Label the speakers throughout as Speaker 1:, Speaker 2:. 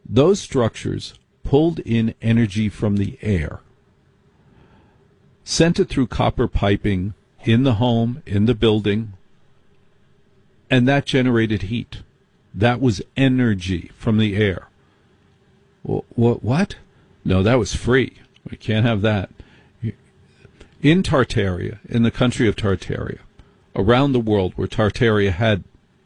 Speaker 1: Those structures pulled in energy from the air, sent it through copper piping in the home, in the building, and that generated heat. That was energy from the air. What? No, that was free. We can't have that. In Tartaria, in the country of Tartaria, around the world where Tartaria had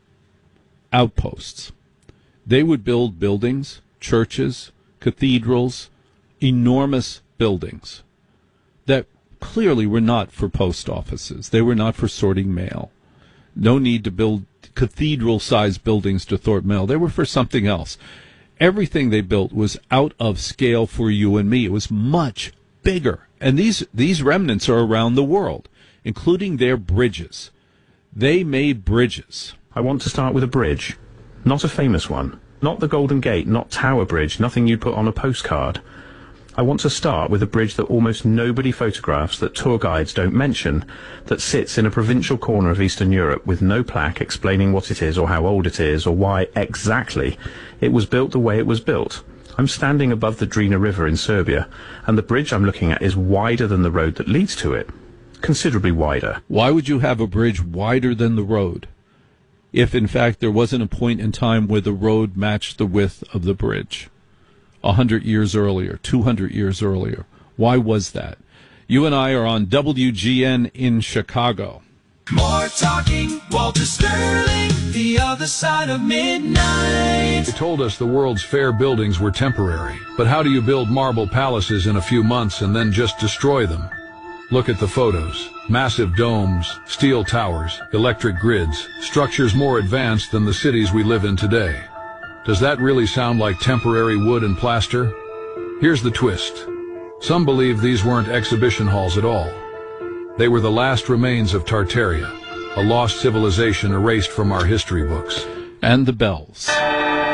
Speaker 1: outposts, they would build buildings, churches, cathedrals, enormous buildings that clearly were not for post offices. They were not for sorting mail. No need to build cathedral-sized buildings to sort mail. They were for something else. Everything they built was out of scale for you and me. It was much bigger. And these remnants are around the world, including their bridges. They made bridges.
Speaker 2: I want to start with a bridge. Not a famous one. Not the Golden Gate, not Tower Bridge, nothing you'd put on a postcard. I want to start with a bridge that almost nobody photographs, that tour guides don't mention, that sits in a provincial corner of Eastern Europe with no plaque explaining what it is or how old it is or why exactly it was built the way it was built. I'm standing above the Drina River in Serbia, and the bridge I'm looking at is wider than the road that leads to it. Considerably wider.
Speaker 1: Why would you have a bridge wider than the road if, in fact, there wasn't a point in time where the road matched the width of the bridge? 100 years earlier, 200 years earlier. Why was that? You and I are on WGN in Chicago.
Speaker 3: More talking, Walter Sterling, the other side of midnight.
Speaker 4: They told us the World's Fair buildings were temporary, but how do you build marble palaces in a few months and then just destroy them? Look at the photos. Massive domes, steel towers, electric grids, structures more advanced than the cities we live in today. Does that really sound like temporary wood and plaster? Here's the twist. Some believe these weren't exhibition halls at all. They were the last remains of Tartaria, a lost civilization erased from our history books.
Speaker 1: And the bells.